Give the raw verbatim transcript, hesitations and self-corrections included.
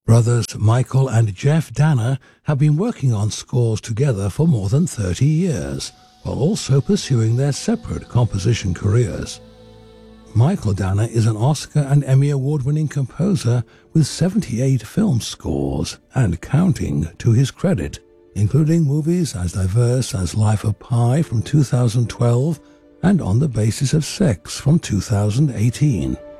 Brothers Michael and Jeff Danner have been working on scores together for more than thirty years, while also pursuing their separate composition careers. Michael Danner is an Oscar and Emmy Award-winning composer with seventy-eight film scores and counting to his credit, including movies as diverse as Life of Pi from two thousand twelve and On the Basis of Sex from two thousand eighteen.